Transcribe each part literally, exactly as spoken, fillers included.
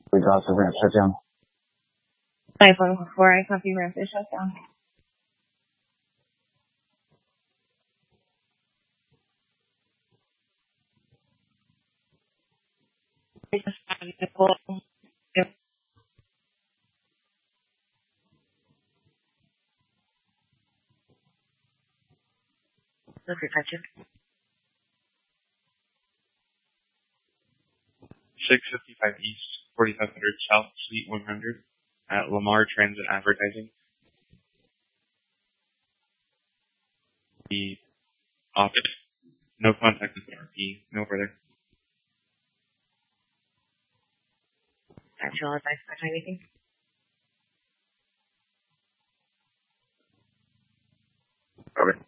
We got the ramp shut down. five one four, I copy ramp is shut down. I just have Nicole. Yep. Look at attention. six fifty-five East, forty-five hundred South, Suite one hundred, at Lamar Transit Advertising. The office. No contact with the R P. No further. Actual advice about anything? Okay.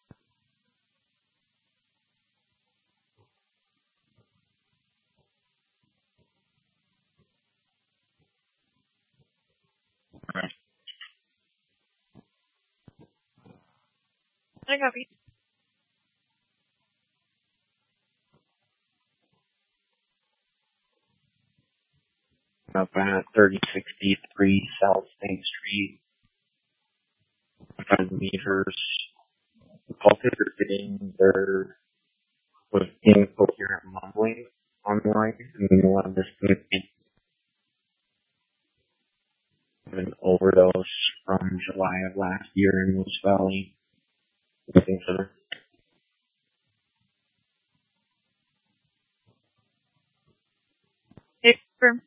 Alright. I copy. Up at thirty sixty-three South State Street. Five meters. The call takers getting their was incoherent mumbling on the line, and then we'll have this an overdose from July of last year in Moose Valley. Anything further? Hey, firm.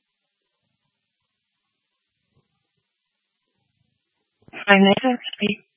Five nine six.